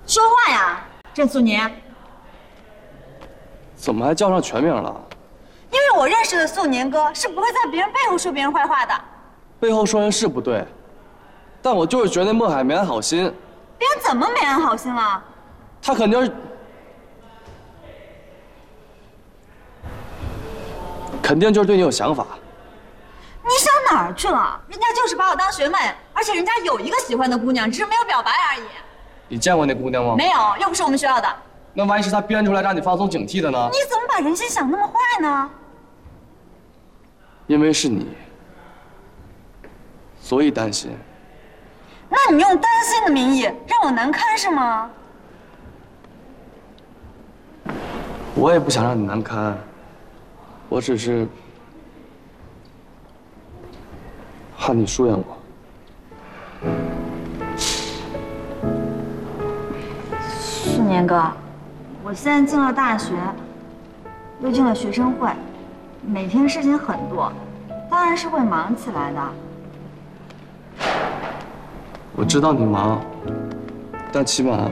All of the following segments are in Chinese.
说话呀，郑素年。 怎么还叫上全名了？ 因为我认识的素年哥是不会在别人背后说别人坏话的。 背后说人是不对，但我就是觉得孟海没安好心。 别人怎么没安好心了？ 他肯定是，就是对你有想法。 你想哪儿去了？人家就是把我当学妹，而且人家有一个喜欢的姑娘，只是没有表白而已。 你见过那姑娘吗？ 没有，又不是我们学校的。 那万一是他编出来让你放松警惕的呢？ 你怎么把人心想那么坏呢？ 因为是你，所以担心。 那你用担心的名义让我难堪是吗？ 我也不想让你难堪，我只是怕你疏远我。 素年哥，我现在进了大学，又进了学生会，每天事情很多，当然是会忙起来的。 我知道你忙，但起码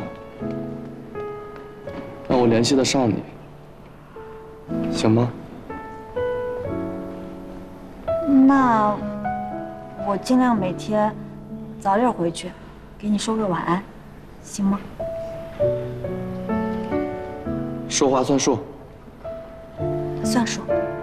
让我联系得上你，行吗？ 那我尽量每天早点回去，给你说个晚安，行吗？ 说话算数。 算数。